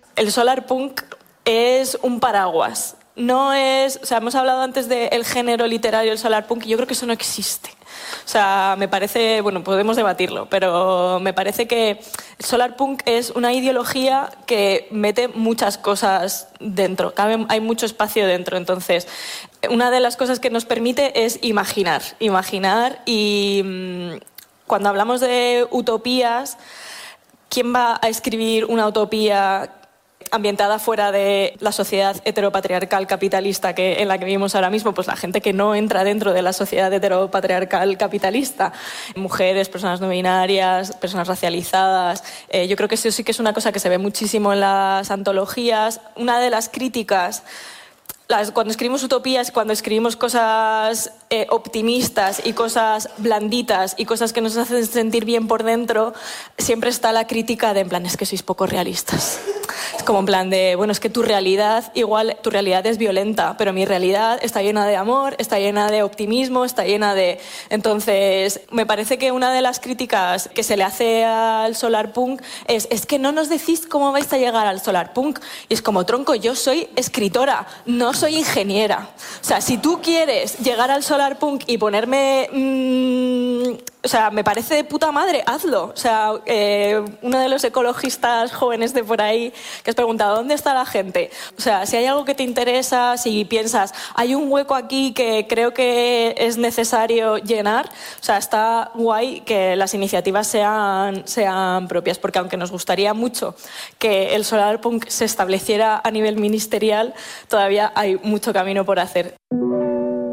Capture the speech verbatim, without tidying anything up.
el solarpunk es un paraguas. No es, o sea, hemos hablado antes del género literario del solarpunk y yo creo que eso no existe. O sea, me parece, bueno, podemos debatirlo, pero me parece que el solarpunk es una ideología que mete muchas cosas dentro, hay mucho espacio dentro. Entonces, una de las cosas que nos permite es imaginar, imaginar y mmm, cuando hablamos de utopías, ¿quién va a escribir una utopía ambientada fuera de la sociedad heteropatriarcal capitalista que, en la que vivimos ahora mismo? Pues la gente que no entra dentro de la sociedad heteropatriarcal capitalista. Mujeres, personas no binarias, personas racializadas. Eh, yo creo que eso sí que es una cosa que se ve muchísimo en las antologías. Una de las críticas... Las, cuando escribimos utopías, cuando escribimos cosas eh, optimistas y cosas blanditas y cosas que nos hacen sentir bien por dentro, siempre está la crítica de, en plan, es que sois poco realistas. Es como en plan de, bueno, es que tu realidad, igual tu realidad es violenta, pero mi realidad está llena de amor, está llena de optimismo, está llena de... Entonces, me parece que una de las críticas que se le hace al solarpunk es, es que no nos decís cómo vais a llegar al solarpunk. Y es como, tronco, yo soy escritora, no soy ingeniera. O sea, si tú quieres llegar al solarpunk y ponerme... Mmm, o sea, me parece de puta madre, hazlo. O sea, eh, uno de los ecologistas jóvenes de por ahí que has preguntado, ¿dónde está la gente? O sea, si hay algo que te interesa, si piensas, hay un hueco aquí que creo que es necesario llenar, o sea, está guay que las iniciativas sean, sean propias, porque aunque nos gustaría mucho que el solarpunk se estableciera a nivel ministerial, todavía hay mucho camino por hacer.